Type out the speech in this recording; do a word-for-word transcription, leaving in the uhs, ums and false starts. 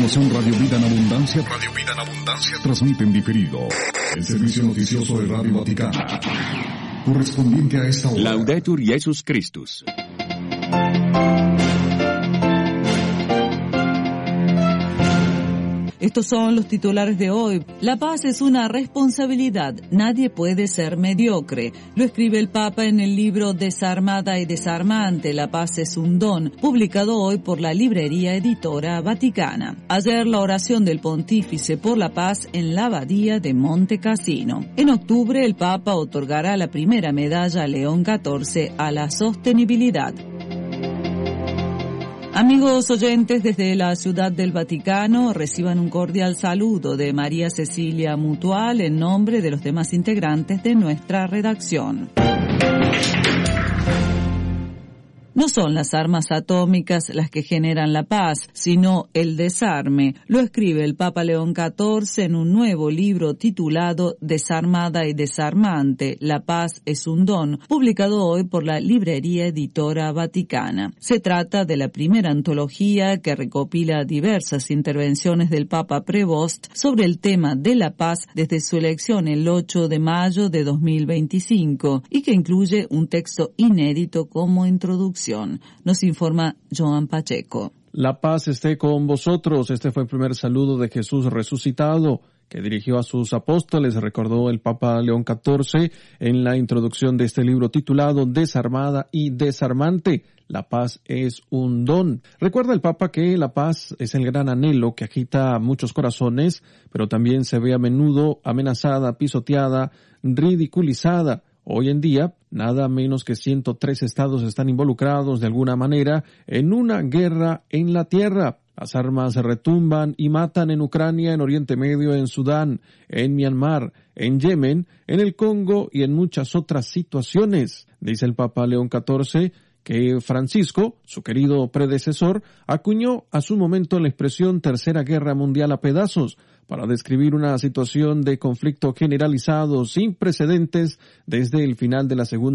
continuación Radio Vida en Abundancia. Radio Vida en Abundancia transmite en diferido el servicio noticioso de Radio Vaticano, correspondiente a esta hora. Laudetur Jesus Christus. Estos son los titulares de hoy. La paz es una responsabilidad. Nadie puede ser mediocre. Lo escribe el Papa en el libro Desarmada y Desarmante. La paz es un don, publicado hoy por la librería editora Vaticana. Ayer la oración del Pontífice por la paz en la abadía de Monte Cassino. En octubre el Papa otorgará la primera medalla a León catorce a la sostenibilidad. Amigos oyentes, desde la Ciudad del Vaticano reciban un cordial saludo de María Cecilia Mutual en nombre de los demás integrantes de nuestra redacción. No son las armas atómicas las que generan la paz, sino el desarme. Lo escribe el Papa León catorce en un nuevo libro titulado Desarmada y Desarmante. La paz es un don, publicado hoy por la librería editora Vaticana. Se trata de la primera antología que recopila diversas intervenciones del Papa Prevost sobre el tema de la paz desde su elección el ocho de mayo de dos mil veinticinco y que incluye un texto inédito como introducción. Nos informa Joan Pacheco. La paz esté con vosotros. Este fue el primer saludo de Jesús resucitado que dirigió a sus apóstoles, recordó el Papa León catorce en la introducción de este libro titulado Desarmada y Desarmante. La paz es un don. Recuerda el Papa que la paz es el gran anhelo que agita muchos corazones, pero también se ve a menudo amenazada, pisoteada, ridiculizada. Hoy en día, nada menos que ciento tres estados están involucrados de alguna manera en una guerra en la tierra. Las armas retumban y matan en Ucrania, en Oriente Medio, en Sudán, en Myanmar, en Yemen, en el Congo y en muchas otras situaciones. Dice el Papa León catorce que Francisco, su querido predecesor, acuñó a su momento la expresión Tercera Guerra Mundial a pedazos, para describir una situación de conflicto generalizado sin precedentes desde el final de la Segunda